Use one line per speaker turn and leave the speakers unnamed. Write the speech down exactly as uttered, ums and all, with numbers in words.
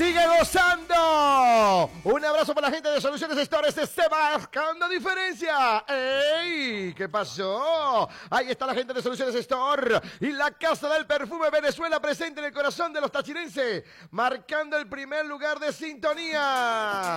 sigue gozando. Un abrazo para la gente de Soluciones Store. Este se va marcando diferencia. ¡Ey! ¿Qué pasó? Ahí está la gente de Soluciones Store y la Casa del Perfume Venezuela presente en el corazón de los tachirenses, marcando el primer lugar de sintonía.